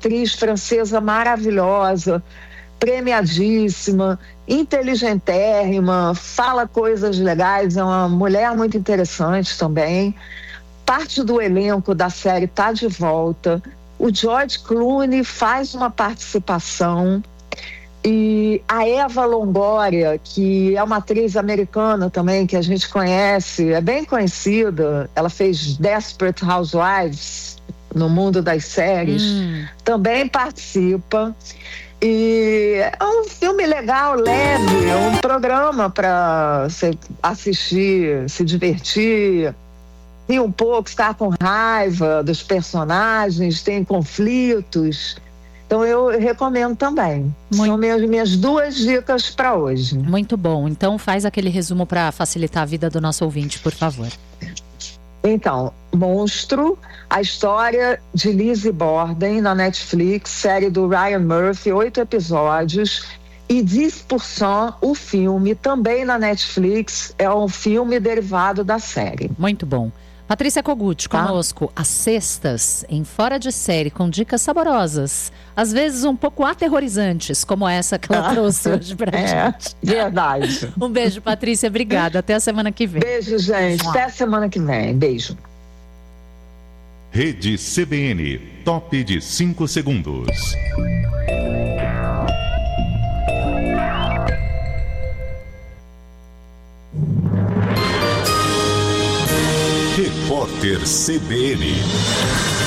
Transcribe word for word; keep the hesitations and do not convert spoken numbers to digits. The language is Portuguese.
atriz francesa maravilhosa, premiadíssima, inteligentérrima, fala coisas legais, é uma mulher muito interessante também. Parte do elenco da série está de volta. O George Clooney faz uma participação. E a Eva Longoria, que é uma atriz americana também, que a gente conhece, é bem conhecida. Ela fez Desperate Housewives no mundo das séries. Hum. Também participa. E é um filme legal, leve, é um programa para você assistir, se divertir, rir um pouco, ficar com raiva dos personagens, tem conflitos. Então eu recomendo também. Muito... São minhas, minhas duas dicas para hoje. Muito bom. Então faz aquele resumo para facilitar a vida do nosso ouvinte, por favor. Então, Monstro, a história de Lizzie Borden na Netflix, série do Ryan Murphy, oito episódios. E dez por cento, o filme, também na Netflix, é um filme derivado da série. Muito bom. Patrícia Kogut, conosco, tá? Às sextas, em Fora de Série, com dicas saborosas, às vezes um pouco aterrorizantes, como essa que ela trouxe hoje pra é, gente. Verdade. Um beijo, Patrícia, obrigada. Até a semana que vem. Beijo, gente. Até a semana que vem. Beijo. Rede C B N, top de cinco segundos. Repórter C B N.